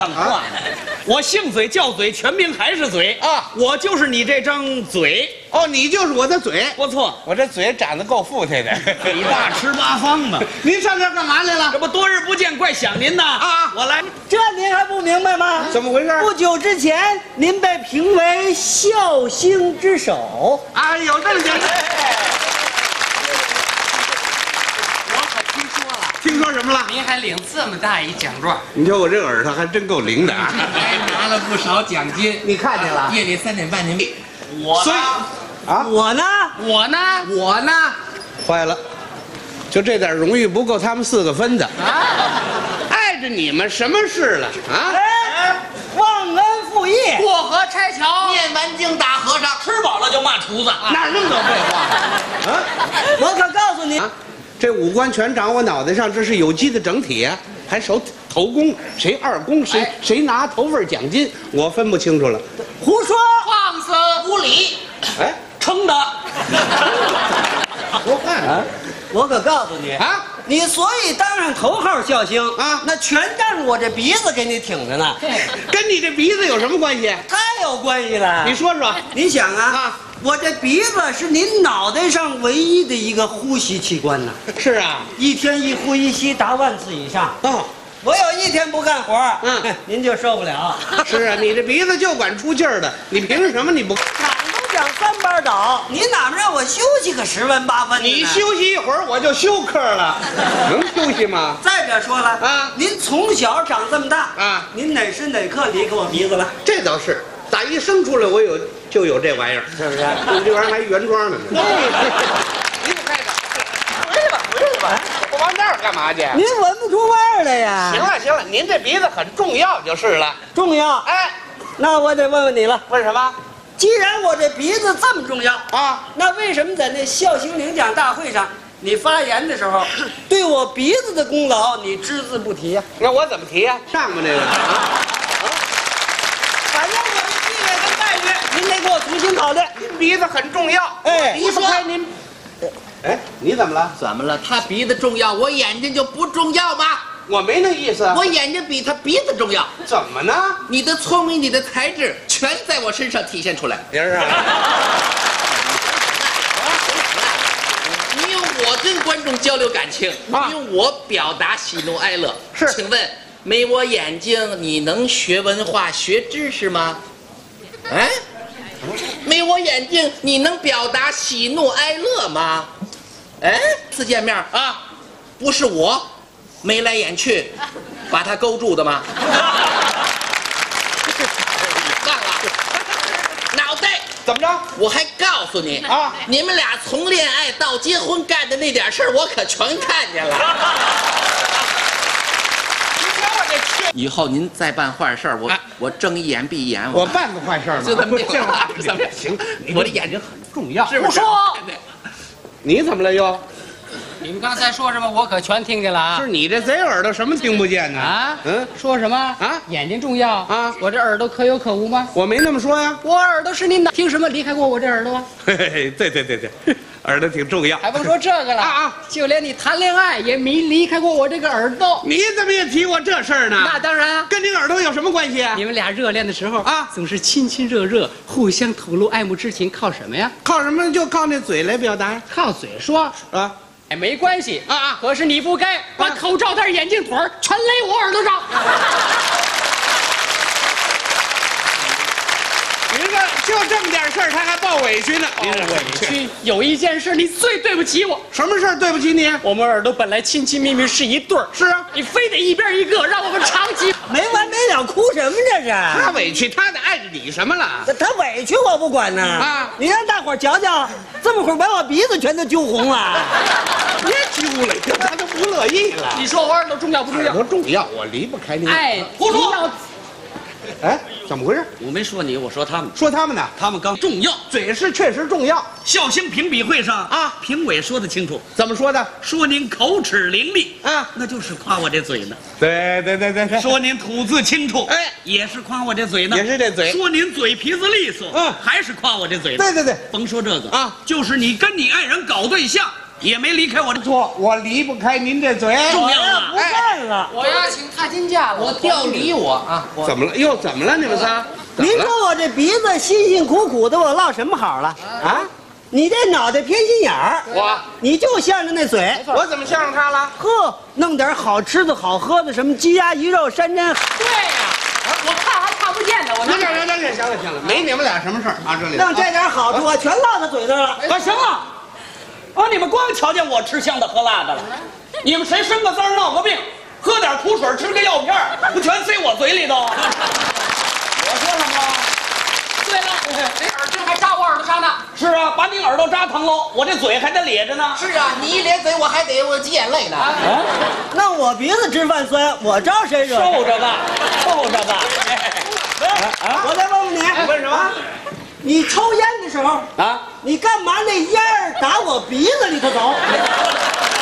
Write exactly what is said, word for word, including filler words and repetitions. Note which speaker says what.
Speaker 1: 啊！我姓嘴叫嘴，全名还是嘴
Speaker 2: 啊！
Speaker 1: 我就是你这张嘴
Speaker 2: 哦，你就是我的嘴。
Speaker 1: 不错，
Speaker 2: 我这嘴长得够富态的，
Speaker 1: 你大吃八方嘛。
Speaker 2: 您上这儿干嘛来了？
Speaker 1: 这不多日不见，怪想您呐
Speaker 2: 啊！
Speaker 1: 我来，
Speaker 3: 这您还不明白吗？
Speaker 2: 怎么回事？
Speaker 3: 不久之前，您被评为孝星之首。
Speaker 2: 啊，有这么件事。
Speaker 4: 我可听说了，
Speaker 2: 听说什么了？
Speaker 4: 您还领这么大一奖状，
Speaker 2: 你瞧我这耳朵还真够灵的啊！
Speaker 4: 还拿了不少奖金。
Speaker 3: 你看见了？
Speaker 4: 夜里三点半您，
Speaker 1: 我
Speaker 2: 所以啊，
Speaker 3: 我呢？
Speaker 4: 我呢？我呢？
Speaker 2: 坏了，就这点荣誉不够他们四个分的
Speaker 4: 啊！
Speaker 2: 碍着你们什么事了啊？
Speaker 3: 哎，忘恩负义。
Speaker 4: 过河拆桥，念完经打和尚，
Speaker 1: 吃饱了就骂厨子，
Speaker 2: 哪那么多废话啊？
Speaker 3: 我可告诉你，
Speaker 2: 啊，这五官全长我脑袋上，这是有机的整体啊，还守头功，谁二功，谁、
Speaker 4: 哎
Speaker 2: 谁拿头份奖金，我分不清楚了。
Speaker 3: 胡说！
Speaker 4: 放肆无礼！
Speaker 2: 哎，
Speaker 1: 撑的。
Speaker 2: 说话呢
Speaker 3: 我可告诉你
Speaker 2: 啊！
Speaker 3: 你所以当上头号孝星
Speaker 2: 啊
Speaker 3: 那全仗着我这鼻子给你挺着呢。
Speaker 2: 跟你这鼻子有什么关系？
Speaker 3: 太有关系了。
Speaker 2: 你说说。
Speaker 3: 你想啊，
Speaker 2: 啊
Speaker 3: 我这鼻子是您脑袋上唯一的一个呼吸器官呢，
Speaker 2: 是啊，
Speaker 3: 一天一呼一吸达万次以上。
Speaker 2: 哦，
Speaker 3: 我有一天不干活，
Speaker 2: 嗯，
Speaker 3: 您就受不了。
Speaker 2: 是啊，你这鼻子就管出劲儿的，你凭什么你不？
Speaker 3: 哪能讲三班倒？你哪能让我休息个十分八分的呢？
Speaker 2: 你休息一会儿我就休克了，能休息吗？
Speaker 3: 再者说了
Speaker 2: 啊
Speaker 3: 您从小长这么大
Speaker 2: 啊
Speaker 3: 您哪时哪刻离开我鼻子了？
Speaker 2: 这倒是，打一生出来我有就有这玩意儿，
Speaker 3: 是不是？
Speaker 2: 这玩意儿还原装呢。
Speaker 3: 对，
Speaker 2: 你不开着，回去吧，回去吧，我往那儿干嘛去？
Speaker 3: 您闻不出味儿来呀？
Speaker 2: 行了行了，您这鼻子很重要就是了。
Speaker 3: 重要。
Speaker 2: 哎，
Speaker 3: 那我得问问你了，
Speaker 2: 问什么
Speaker 3: 既然我这鼻子这么重要，
Speaker 2: 啊？
Speaker 3: 那为什么在那孝星领奖大会上，你发言的时候，对我鼻子的功劳你只字不提呀？
Speaker 2: 那我怎么提呀？上吧这个啊，
Speaker 3: 反正我的地位跟待遇，您得给我重新考虑。
Speaker 2: 您鼻子很重要。
Speaker 3: 哎
Speaker 2: 离不开您。哎，你怎么了？
Speaker 4: 怎么了？他鼻子重要，我眼睛就不重要吗？
Speaker 2: 我没那意思。
Speaker 4: 我眼睛比他鼻子重要。
Speaker 2: 怎么呢？
Speaker 4: 你的聪明，你的才智，全在我身上体现出来。
Speaker 2: 明儿啊，
Speaker 4: 你用我跟观众交流感情，
Speaker 2: 啊
Speaker 4: 你用我表达喜怒哀乐。
Speaker 2: 是
Speaker 4: 请问没我眼睛，你能学文化、学知识吗？哎，没我眼睛，你能表达喜怒哀乐吗？哎，次见面啊，不是我眉来眼去把他勾住的吗？忘了，脑袋。
Speaker 2: 怎么着？
Speaker 4: 我还告诉你
Speaker 2: 啊
Speaker 4: 你们俩从恋爱到结婚干的那点事儿，我可全看见了。
Speaker 2: 你瞧我这缺，
Speaker 4: 以后您再办坏事儿，我、
Speaker 2: 啊
Speaker 4: 我睁一眼闭一眼。
Speaker 2: 我办过坏事吗？
Speaker 4: 就这么
Speaker 2: 这话
Speaker 4: 怎么
Speaker 2: 行？
Speaker 4: 我的眼睛
Speaker 2: 很重要，
Speaker 4: 是不是？
Speaker 1: 不说
Speaker 4: 对
Speaker 2: 你怎么了又？
Speaker 5: 你们刚才说什么？我可全听见了啊！
Speaker 2: 是你这贼耳朵什么听不见呢？
Speaker 5: 啊，
Speaker 2: 嗯，
Speaker 5: 说什么
Speaker 2: 啊
Speaker 5: 眼睛重要
Speaker 2: 啊
Speaker 5: 我这耳朵可有可无吗？
Speaker 2: 我没那么说呀。
Speaker 5: 我耳朵是您的，凭什么离开过我这耳朵啊？
Speaker 2: 嘿嘿，对对对对，耳朵挺重要。
Speaker 5: 还甭说这个了
Speaker 2: 啊啊
Speaker 5: 就连你谈恋爱也没离开过我这个耳朵。
Speaker 2: 你怎么也提我这事儿呢？
Speaker 5: 那当然啊，
Speaker 2: 跟你耳朵有什么关系啊？
Speaker 5: 你们俩热恋的时候
Speaker 2: 啊
Speaker 5: 总是亲亲热热，互相吐露爱慕之情，靠什么呀？
Speaker 2: 靠什么？就靠那嘴来表达呀？
Speaker 5: 靠嘴说。
Speaker 2: 啊，
Speaker 5: 哎，没关系
Speaker 2: 啊啊
Speaker 5: 可是你不该把
Speaker 2: 啊
Speaker 5: 口罩带、眼镜腿儿全勒我耳朵上。
Speaker 2: 您这就这么点事儿，他还抱委屈呢。您这委
Speaker 5: 去，有一件事你最对不起我。
Speaker 2: 什么事儿？对不起你。
Speaker 5: 我们耳朵本来亲亲密密是一对儿，
Speaker 2: 是啊，
Speaker 5: 你非得一边一个，让我们长期。
Speaker 3: 没完没了，哭什么这是？
Speaker 2: 他委屈，他得碍着你什么了？
Speaker 3: 他他委屈我不管呢
Speaker 2: 啊
Speaker 3: 你让大伙儿瞧瞧，这么会儿把我鼻子全都揪红了。
Speaker 2: 别揪了，这他都不乐意了。
Speaker 5: 你说我耳朵重要不重要？
Speaker 2: 多重要，我离不开你。
Speaker 5: 哎，
Speaker 1: 胡说
Speaker 5: 你要
Speaker 2: 哎，怎么回事？
Speaker 1: 我没说你，我说他们，
Speaker 2: 说他们呢？
Speaker 1: 他们刚重要。
Speaker 2: 嘴是确实重要。
Speaker 1: 孝星评比会上
Speaker 2: 啊
Speaker 1: 评委说得清楚，
Speaker 2: 怎么说的？
Speaker 1: 说您口齿伶俐
Speaker 2: 啊
Speaker 1: 那就是夸我这嘴呢；
Speaker 2: 对对对对对，
Speaker 1: 说您吐字清楚，
Speaker 2: 哎
Speaker 1: 也是夸我这嘴呢；
Speaker 2: 也是这嘴
Speaker 1: 说您嘴皮子利索，
Speaker 2: 嗯
Speaker 1: 还是夸我这嘴呢。
Speaker 2: 对对对，
Speaker 1: 甭说这个
Speaker 2: 啊，
Speaker 1: 就是你跟你爱人搞对象， 也没离开我这。
Speaker 2: 错，我离不开您这嘴。
Speaker 1: 重要啊！
Speaker 3: 不干了。
Speaker 5: 我要请踏金假了。
Speaker 4: 我调离我啊！我
Speaker 2: 怎么了？又怎么了？你们仨？怎么了
Speaker 3: 您说我这鼻子辛辛苦苦的，我落什么好了啊？你这脑袋偏心眼儿，
Speaker 2: 我
Speaker 3: 你就向着那嘴，
Speaker 2: 我怎么向着他了？
Speaker 3: 呵，弄点好吃的好喝的，什么鸡鸭鱼肉、山珍。
Speaker 5: 对呀，我看还看不见呢，我
Speaker 2: 行
Speaker 5: 拿
Speaker 2: 行行行，行了行了，没你们俩什么事儿啊？这里
Speaker 3: 弄这点好处啊，全落到嘴上了。
Speaker 1: 啊，行了，啊，你们光瞧见我吃香的喝辣的了，你们谁生个灾儿闹个病，喝点苦水吃个药片儿，不全塞我嘴里头？我说什么了？
Speaker 5: 对了，这耳针还扎我耳朵上呢。
Speaker 1: 是啊，把你耳朵扎疼喽，我这嘴还得咧着呢。
Speaker 4: 是啊，你一咧嘴，我还得我挤眼泪呢。
Speaker 3: 弄我鼻子吃饭酸，我招谁惹？
Speaker 1: 受着吧，受着吧。
Speaker 3: 我再问问你，
Speaker 2: 问什么？
Speaker 3: 你抽烟的时候
Speaker 1: 啊，
Speaker 3: 你干嘛那烟儿打我鼻子里头走？